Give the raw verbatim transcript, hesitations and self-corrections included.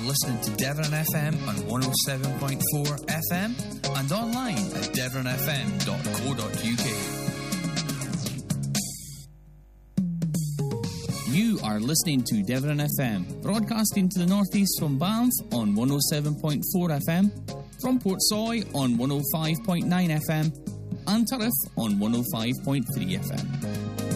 listening to Devon F M on one oh seven point four F M and online at devon f m dot co dot u k. You are listening to Devon F M, broadcasting to the northeast from Banff on one oh seven point four F M, from Portsoy on one oh five point nine F M, and Turriff on one oh five point three F M.